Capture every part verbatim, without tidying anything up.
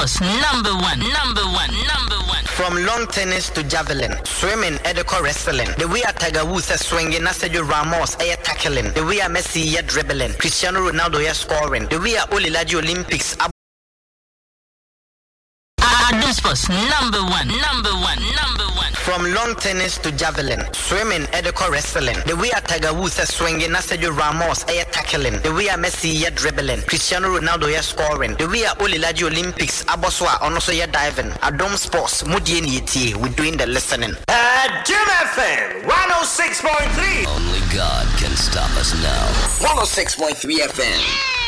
sports number one, number one, number one. From long tennis to javelin, swimming, Edeko wrestling. The way a Tiger Woods is swinging, Sergio Ramos is tackling. The way a Messi is dribbling, Cristiano Ronaldo is scoring. The way a Olilaji Olympics. Adum Sports number one, number one, number one. From long tennis to javelin, swimming, Edeko wrestling. The way a Tiger Woods is swinging, Sergio Ramos is tackling. The way a Messi is dribbling, Cristiano Ronaldo is scoring. The way a Olilaji Olympics, Aboswa, also is diving. Adum Sports, Mudien Yeti, we're doing the listening. At Jim F M, one oh six point three. Only God can stop us now. one oh six point three F M.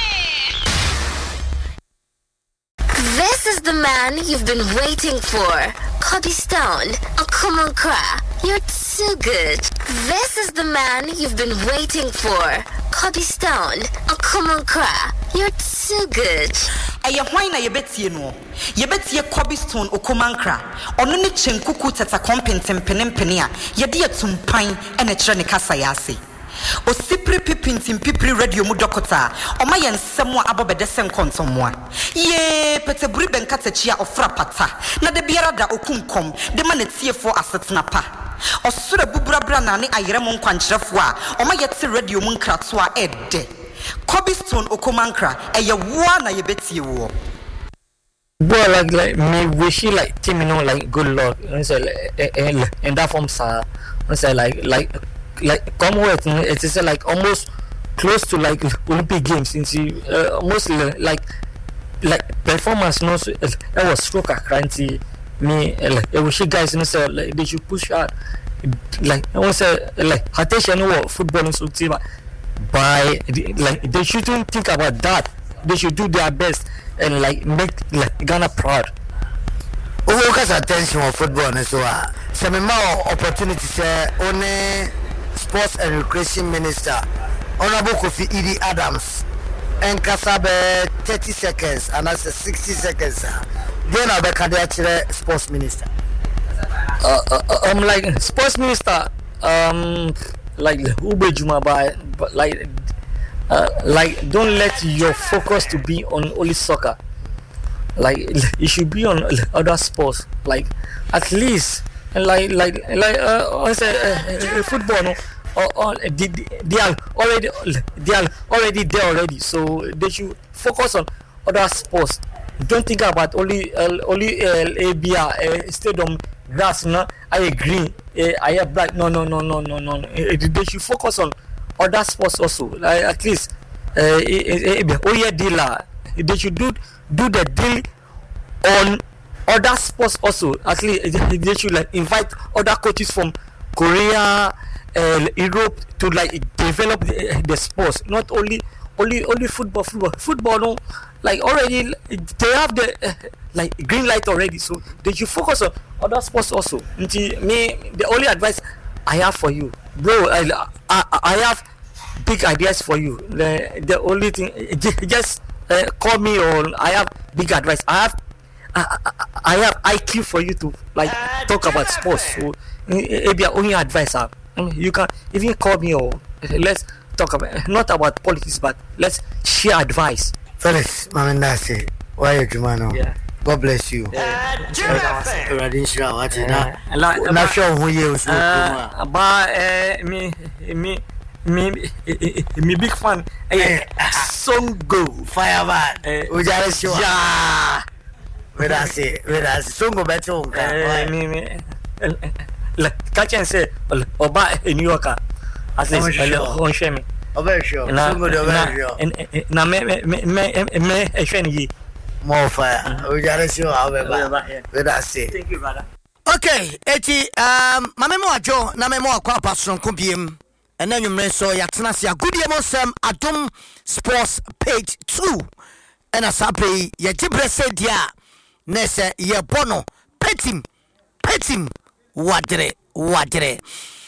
This is the man you've been waiting for. Kobe Stone. Oh, come on, Kra. You're too good. This is the man you've been waiting for. Kobe Stone. Oh, come on, Kra. You're too good. Aye, why na yebeti no? Yebeti Kobe Stone Okomankra. Ono ne chenkuku tata kompentem penempenia. Yedi etumpan ene kire ne kasa yase. O sipri pipintim pipri radio mu dokota o ma yensem a abobede sen kontomoa ye peteburi benkata chia ofra pata na de biara da okunkom de ma netiefo asetena pa o sura bubrabra na ne ayeremo nkwankyerefo a o ma yete radio mu nkrato a ede Kobe Stone Okomankra eye wo na yebetie wo boy like like me wish like team you know like good luck and say and that form sir say like like like Commonwealth, it is like almost close to like Olympic Games into uh, almost like like performance. No, it was stroke cranty. Me, like it was guys, you know, say like they should push hard. Like I want to say like attention to football and so team, by like they shouldn't think about that. They should do their best and like make like Ghana proud. Focus attention on football and so on. Some more opportunity say only. Sports and Recreation Minister Honorable Kofi Idi Adams and Kasabe thirty seconds and that's sixty seconds. Then I'll be candidate Sports Minister. Uh, uh, I'm um, like Sports Minister, um, like Ube Juma, but like, uh, like don't let your focus to be on only soccer. Like it should be on other sports. Like at least. Like, like, like, uh, I say, uh, football, no, or, or they, they are already, they are already there already. So they should focus on other sports. Don't think about only, uh, only uh, A B R uh, stadium grass. No, I agree. Uh, I have black. No, no, no, no, no, no. Uh, they should focus on other sports also. Like at least, uh, oh yeah, dealer. They should do do the deal on. Other sports also, at least they should like invite other coaches from Korea, uh, Europe to like develop the, the sports. Not only, only, only football, football, football. No, like already they have the uh, like green light already. So they should focus on other sports also. Until me, the only advice I have for you, bro, I, I, I have big ideas for you. The, the only thing, just uh, call me or I have big advice. I have. I, I, I have I Q for you to like talk about sports. So maybe only advice. Uh, you can even call me or let's talk about not about politics, but let's share advice. Felix, Mama Nasi, why are you, man? Yeah. God bless you. Yeah. Not sure who you are. But me, me, me, me, big fan. Song go fireman. Yeah. Where I say, where I say, Songo better. Me, me, catch and say, Oba in New York. At least, on shame. Oh, very sure. Songo, very sure. Now, me, me, me, me, a friend. More fire. We gotta show how we I say. Thank you, brother. Okay, eti um, my memo ajo na memo akwa pason kubiem. And then you may so yatna sia good yemosem Adum Sports page two. And as happy ye jibre said ya. Nese ye bono petim petim wadre wadre